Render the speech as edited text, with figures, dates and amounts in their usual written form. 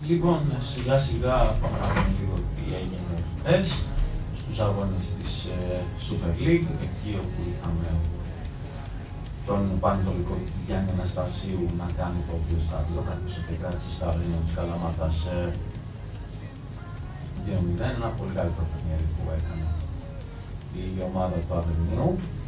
Λοιπόν, σιγά σιγά πάμε να δούμε λίγο τι έγινε χθες στους αγώνες της Super League, εκεί όπου είχαμε τον Πανετολικό Γιάννη Αναστασίου να κάνει το οποίο στάδιο, καθώς επικράτησε στα ορεινά της Καλαμάτας 2-0, ένα πολύ καλό παιχνίδι που έκανε η ομάδα του Αβερνίου.